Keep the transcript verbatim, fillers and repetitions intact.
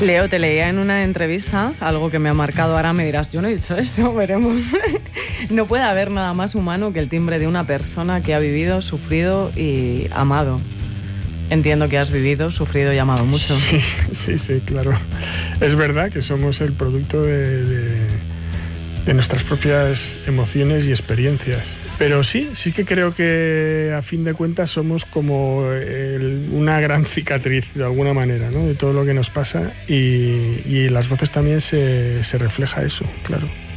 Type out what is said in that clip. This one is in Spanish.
Leo, te leía en una entrevista algo que me ha marcado, ahora me dirás, yo no he dicho eso, veremos. No puede haber nada más humano que el timbre de una persona que ha vivido, sufrido y amado. Entiendo que has vivido, sufrido y amado mucho. Sí, sí, sí, claro. Es verdad que somos el producto de, de, de nuestras propias emociones y experiencias. Pero sí, sí que creo que a fin de cuentas somos como el, una gran cicatriz, de alguna manera, ¿no? De todo lo que nos pasa y, y en las voces también se, se refleja eso, claro.